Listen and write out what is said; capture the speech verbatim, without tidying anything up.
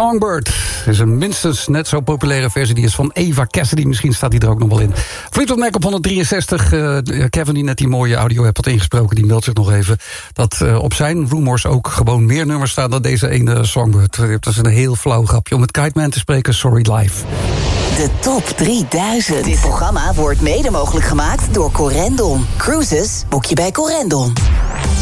Songbird is een minstens net zo populaire versie. Die is van Eva Cassidy. Misschien staat die er ook nog wel in. Fleetwood Mac op honderddrieënzestig. Uh, Kevin, die net die mooie audio-app had ingesproken, die meldt zich nog even dat uh, op zijn Rumors ook gewoon meer nummers staan dan deze ene Songbird. Dat is een heel flauw grapje. Om met Kite Man te spreken, sorry live. De top drieduizend. Dit programma wordt mede mogelijk gemaakt door Corendon. Cruises boek je bij Corendon.